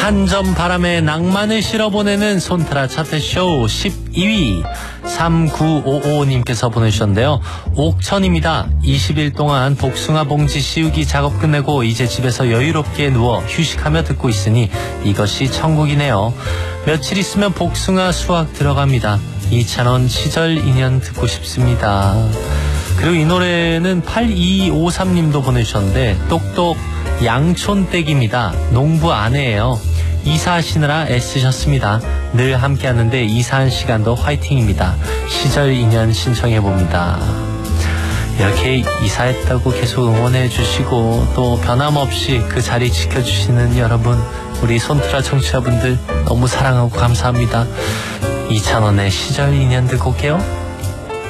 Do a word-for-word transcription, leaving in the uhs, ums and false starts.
한 점 바람에 낭만을 실어보내는 손트라 차트쇼 십이 위 삼구오오님께서 보내주셨는데요. 옥천입니다. 이십 일 동안 복숭아 봉지 씌우기 작업 끝내고 이제 집에서 여유롭게 누워 휴식하며 듣고 있으니 이것이 천국이네요. 며칠 있으면 복숭아 수확 들어갑니다. 이찬원 시절 인연 듣고 싶습니다. 그리고 이 노래는 팔이오삼님도 보내주셨는데 똑똑 양촌댁입니다. 농부 아내예요. 이사하시느라 애쓰셨습니다. 늘 함께하는데 이사한 시간도 화이팅입니다. 시절 인연 신청해봅니다. 이렇게 이사했다고 계속 응원해 주시고 또 변함없이 그 자리 지켜주시는 여러분, 우리 손트라 청취자분들 너무 사랑하고 감사합니다. 이찬원의 시절 인연 듣고 올게요.